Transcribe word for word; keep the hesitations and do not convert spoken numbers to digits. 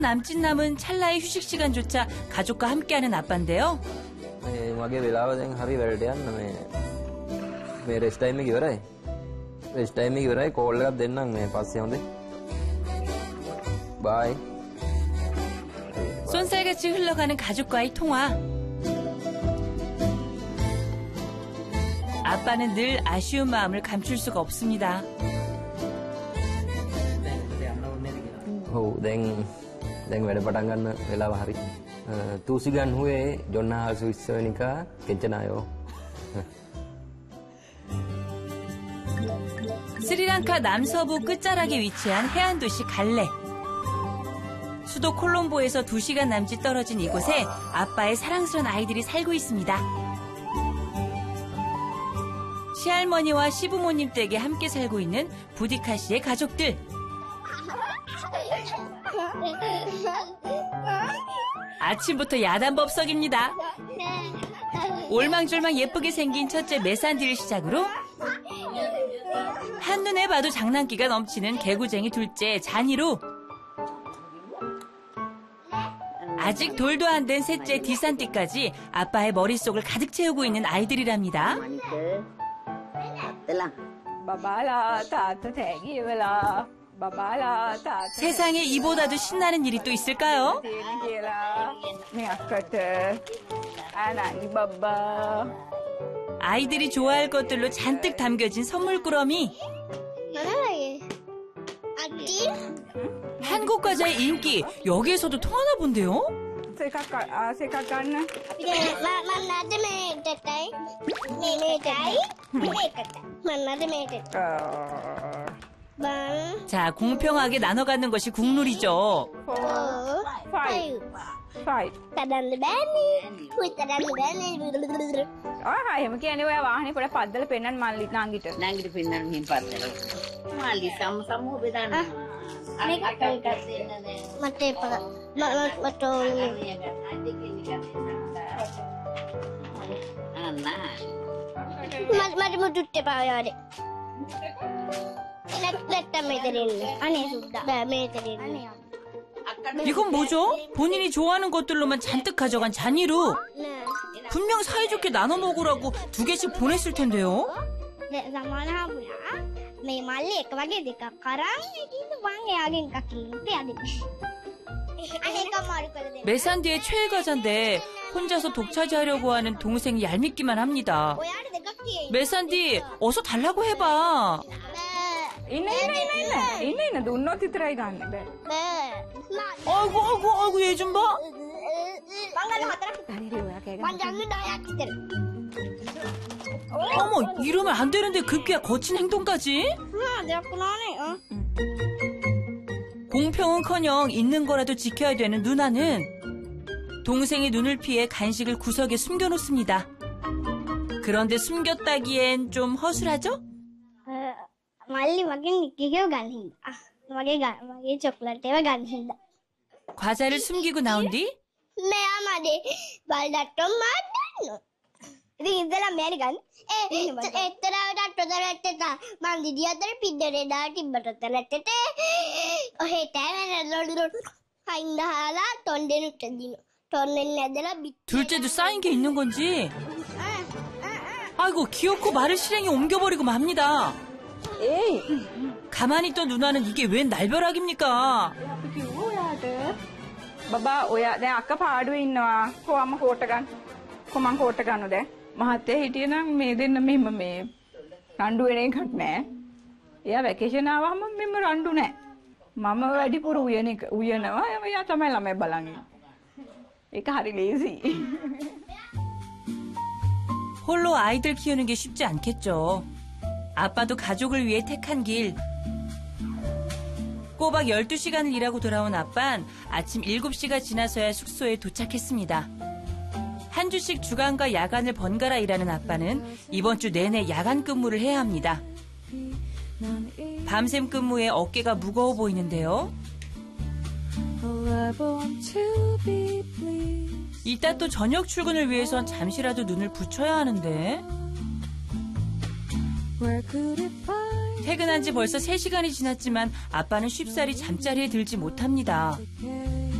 남짓 남은 찰나의 휴식 시간조차 가족과 함께하는 아빠인데요. 네, මගේ වෙලාව දැන් හරි වැඩට යන්න මේ මේ රෙස්ට් ටයිම් එක ඉවරයි. රෙස්ට් ටයිම් එක ඉවරයි කෝල් එකක් දෙන්නම් මේ පස්සේ හොඳේ. 바이. 쏜살같이 흘러가는 가족과의 통화. 아빠는 늘 아쉬운 마음을 감출 수가 없습니다. ඔව් දැන් දැන් වැඩ පටන් ගන්න වෙලාව හරි. 두 시간 후에 전화할 수 있으니까 괜찮아요. 스리랑카 남서부 끝자락에 위치한 해안 도시 갈레. 수도 콜롬보에서 두 시간 남짓 떨어진 이곳에 아빠의 사랑스러운 아이들이 살고 있습니다. 시할머니와 시부모님 댁에 함께 살고 있는 부디카 씨의 가족들. 아침부터 야단법석입니다. 올망졸망 예쁘게 생긴 첫째 메산디를 시작으로 한눈에 봐도 장난기가 넘치는 개구쟁이 둘째 자니로, 아직 돌도 안 된 셋째 디산티까지 아빠의 머릿속을 가득 채우고 있는 아이들이랍니다. 세상에 이보다도 신나는 일이 또 있을까요? 아이들이 좋아할 것들로 잔뜩 담겨진 선물꾸러미. 한국 과자의 인기 여기에서도 통하나 본데요? 자, 공평하게 나눠 갖는 것이 국룰이죠. 이건 뭐죠? 본인이 좋아하는 것들로만 잔뜩 가져간 잔이루. 분명 사이좋게 나눠 먹으라고 두 개씩 보냈을 텐데요. 메산디의 최애 과자인데 혼자서 독차지하려고 하는 동생이 얄밉기만 합니다. 메산디, 어서 달라고 해봐. 이네 이네 이네 이네 이네 දුන්නොත් විතරයි ගන්න බෑ. 아이고 아이고 아이고 얘 좀 봐. 어머, 이러면 안 되는데 급기야 거친 행동까지? 공평은커녕 있는 거라도 지켜야 되는 누나는 동생이 눈을 피해 간식을 구석에 숨겨놓습니다. 그런데 숨겼다기엔 좀 허술하죠? 말리 මගෙන් 이겨 ගන්න හින්දා. මගේ මගේ චොක්ලට් ඒවා ගන්න හින්දා. 과자를 숨기고 나온 뒤 මෙයා මගේ බල්ඩට්ටෝ මාදන්න. ඉතින් ඉඳලා මෙයානි ගන්න. ඒ එතරවට අතොදරට මං දිදි අතර පිටරේ දා තිබ්බට තලටට ඔහෙ තෑවෙන හයින්දාලා තොණ්ඩෙනුට දින. තොණ්ඩෙන් ඇදලා 둘째도 쌓인 게 있는 건지. 아이고, 귀엽고 말을 실행에 옮겨버리고 맙니다. 에이, 가만히 있던 누나는 이게 웬 날벼락입니까? බබා ඔයා දැන් අක්ක පාඩුවේ ඉන්නවා. කොහොම කෝට ගන්න. කොමන් කෝට ගන්නද? මහත්තයා හිටියනම් මේ දෙන්න මෙහෙම මේ රණ්ඩු වෙන එකක් නෑ. එයා වැකේෂන් ආවම මෙහෙම රණ්ඩු නෑ. මම වැඩිපුර උයන එක උයනවා. එයා තමයි ළමයි බලන් ඉන්නේ. ඒක හරි ලේසි. 홀로 아이들 키우는 게 쉽지 않겠죠. 아빠도 가족을 위해 택한 길. 꼬박 열두 시간을 일하고 돌아온 아빠는 아침 일곱 시가 지나서야 숙소에 도착했습니다. 한 주씩 주간과 야간을 번갈아 일하는 아빠는 이번 주 내내 야간 근무를 해야 합니다. 밤샘 근무에 어깨가 무거워 보이는데요. 이따 또 저녁 출근을 위해선 잠시라도 눈을 붙여야 하는데. 퇴근한 지 벌써 세 시간이 지났지만 아빠는 쉽사리 잠자리에 들지 못합니다.